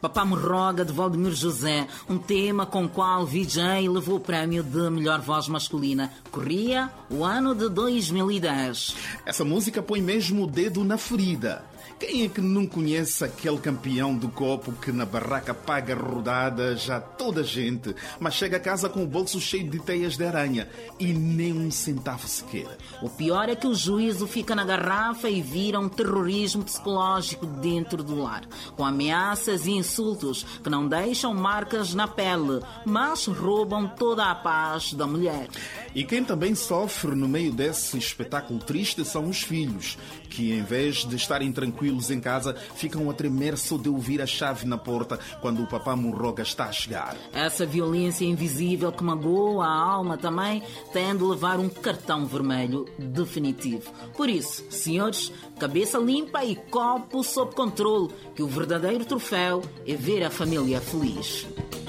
Papá Morroga de Valdemir José, um tema com o qual VJ levou o prémio de melhor voz masculina. Corria o ano de 2010. Essa música põe mesmo o dedo na ferida. Quem é que não conhece aquele campeão do copo que na barraca paga rodada já toda a gente, mas chega a casa com o bolso cheio de teias de aranha e nem um centavo sequer? O pior é que o juízo fica na garrafa e vira um terrorismo psicológico dentro do lar, com ameaças e insultos que não deixam marcas na pele, mas roubam toda a paz da mulher. E quem também sofre no meio desse espetáculo triste são os filhos, que em vez de estarem tranquilos em casa, ficam a tremer só de ouvir a chave na porta quando o papá Morroga está a chegar. Essa violência invisível que magoa a alma também tem de levar um cartão vermelho definitivo. Por isso, senhores, cabeça limpa e copo sob controle, que o verdadeiro troféu é ver a família feliz.